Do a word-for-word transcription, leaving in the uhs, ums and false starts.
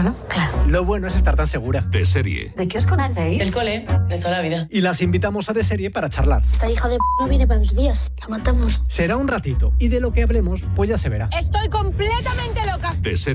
¿no? Claro. Lo bueno es estar tan segura. De Serie. ¿De qué os conocéis? El cole, de toda la vida. Y las invitamos a De Serie para charlar. Esta hija de p no viene para dos días. La matamos. Será un ratito y de lo que hablemos, pues ya se verá. Estoy completamente loca. De Serie.